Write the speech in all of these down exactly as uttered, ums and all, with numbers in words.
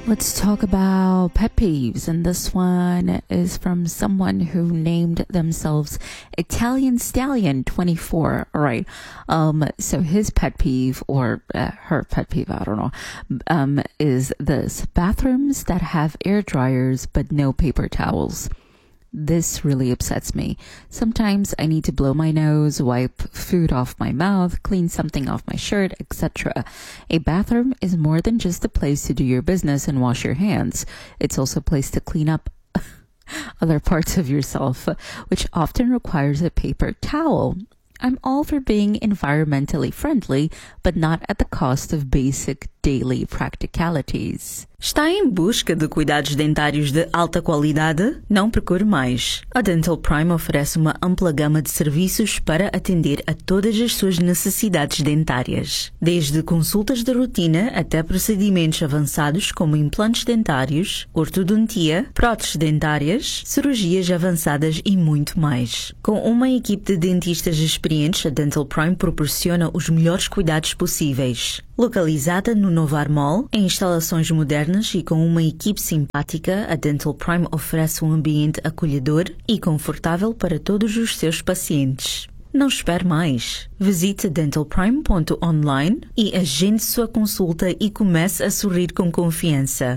Let's talk about pet peeves, and this one is from someone who named themselves Italian Stallion twenty-four. All right. Um, so his pet peeve, or uh, her pet peeve, I don't know, um, is this: bathrooms that have air dryers but no paper towels. This really upsets me. Sometimes I need to blow my nose, wipe food off my mouth, clean something off my shirt, et cetera. A bathroom is more than just a place to do your business and wash your hands. It's also a place to clean up other parts of yourself, which often requires a paper towel. I'm all for being environmentally friendly, but not at the cost of basic daily practicalities. Está em busca de cuidados dentários de alta qualidade? Não procure mais. A Dental Prime oferece uma ampla gama de serviços para atender a todas as suas necessidades dentárias. Desde consultas de rotina até procedimentos avançados como implantes dentários, ortodontia, próteses dentárias, cirurgias avançadas e muito mais. Com uma equipe de dentistas experientes, a Dental Prime proporciona os melhores cuidados possíveis. Localizada no Novar Mall, em instalações modernas e com uma equipe simpática, a Dental Prime oferece um ambiente acolhedor e confortável para todos os seus pacientes. Não espere mais. Visite dental prime ponto online e agende sua consulta e comece a sorrir com confiança.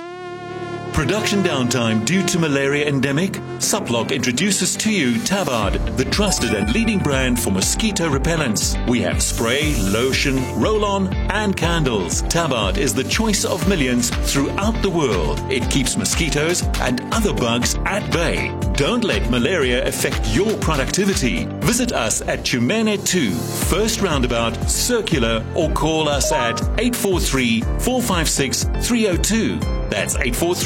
Production downtime due to malaria endemic? Suplock introduces to you Tabard, the trusted and leading brand for mosquito repellents. We have spray, lotion, roll-on and candles. Tabard is the choice of millions throughout the world. It keeps mosquitoes and other bugs at bay. Don't let malaria affect your productivity. Visit us at Chumene two, First Roundabout, Circular, or call us at eight four three, four five six, three zero two. That's eight four three